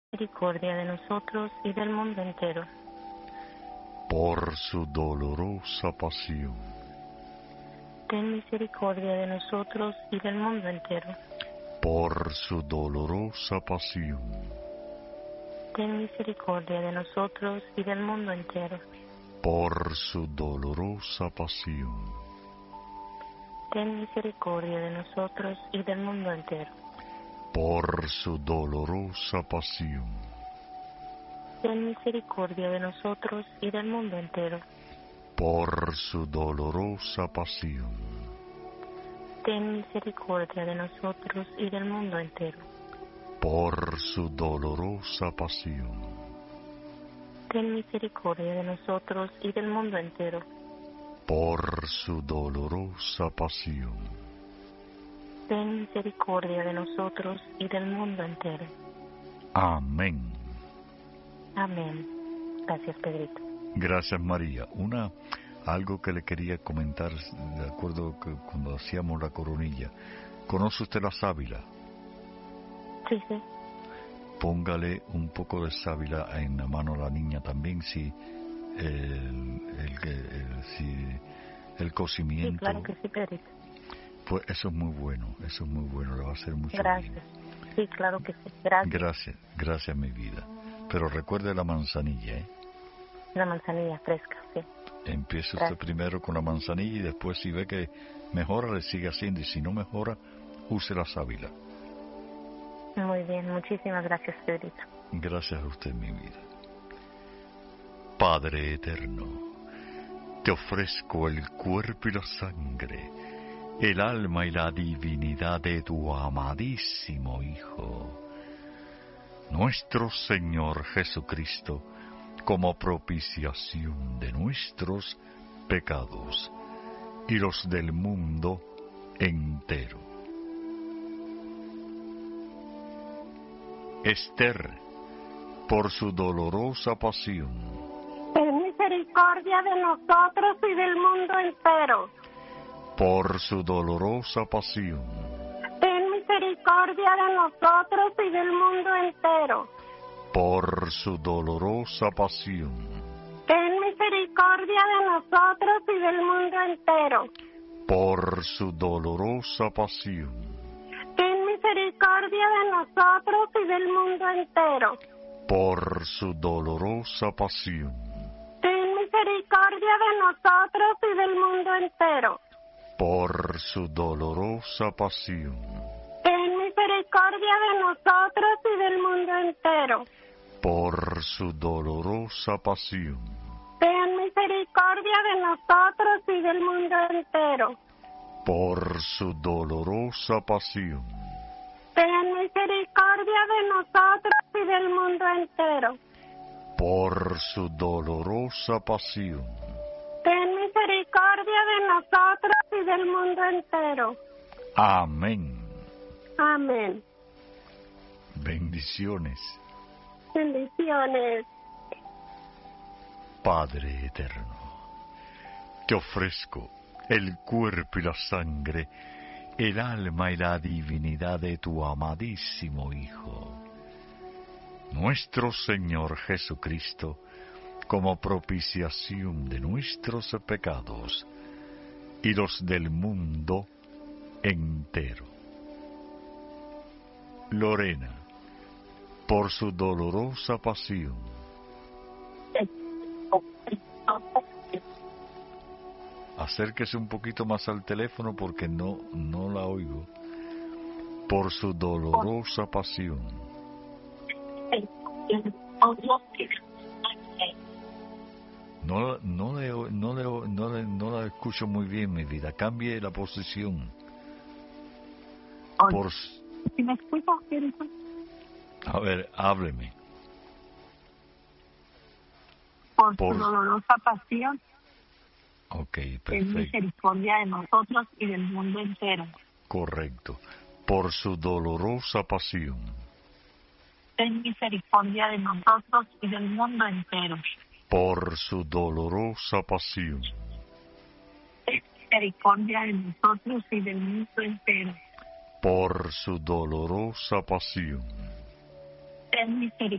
misericordia de nosotros y del mundo entero. Por su dolorosa pasión. Ten misericordia de nosotros y del mundo entero. Por su dolorosa pasión. Ten misericordia de nosotros y del mundo entero. Por su dolorosa pasión. Ten misericordia de nosotros y del mundo entero. Por su dolorosa pasión. Ten misericordia de nosotros y del mundo entero. Por su dolorosa pasión. Ten misericordia de nosotros y del mundo entero. Por su dolorosa pasión. Ten misericordia de nosotros y del mundo entero. Por su dolorosa pasión. Ten misericordia de nosotros y del mundo entero. Amén. Amén. Gracias, Pedrito. Gracias, María. Algo que le quería comentar, de acuerdo que cuando hacíamos la coronilla. ¿Conoce usted la sábila? Sí, sí. Póngale un poco de sábila en la mano a la niña también, si el cocimiento. Sí, claro que sí, Pedrito. Pues eso es muy bueno, le va a hacer mucho bien. Gracias. Sí, claro que sí. Gracias, mi vida. Pero recuerde la manzanilla, ¿eh? La manzanilla fresca, sí. Empiece usted primero con la manzanilla y después, si ve que mejora, le sigue haciendo, y si no mejora, use la sábila. Muy bien, muchísimas gracias, Pedrito. Gracias a usted, mi vida. Padre eterno, te ofrezco el cuerpo y la sangre, el alma y la divinidad de tu amadísimo Hijo, nuestro Señor Jesucristo, como propiciación de nuestros pecados y los del mundo entero. Esther, por su dolorosa pasión. Ten misericordia de nosotros y del mundo entero. Por su dolorosa pasión. Ten misericordia de nosotros y del mundo entero. Por su dolorosa pasión. Ten misericordia de nosotros y del mundo entero. Por su dolorosa pasión. Ten misericordia de nosotros y del mundo entero. Por su dolorosa pasión. Ten misericordia de nosotros y del mundo entero. Por su dolorosa pasión. Ten misericordia de nosotros y del mundo entero. Por su dolorosa pasión. Ten misericordia de nosotros y del mundo entero. Por su dolorosa pasión. Ten misericordia de nosotros y del mundo entero. Por su dolorosa pasión. Ten misericordia de nosotros y del mundo entero. Amén. Amén. Bendiciones. Bendiciones. Padre eterno, te ofrezco el cuerpo y la sangre, el alma y la divinidad de tu amadísimo Hijo, nuestro Señor Jesucristo, como propiciación de nuestros pecados y los del mundo entero. Lorena, por su dolorosa pasión. Acérquese un poquito más al teléfono porque no la oigo. Por su dolorosa pasión. No la escucho muy bien, mi vida. Cambie la posición. ¿Si me escuchas, Pedrito? A ver, hábleme. Por su dolorosa pasión. Ok, Ten perfecto. misericordia de nosotros y del mundo entero. Correcto. Por su dolorosa pasión. Ten misericordia de nosotros y del mundo entero. Por su dolorosa pasión. Ten misericordia de nosotros y del mundo entero. Por su dolorosa pasión. Ten misericordia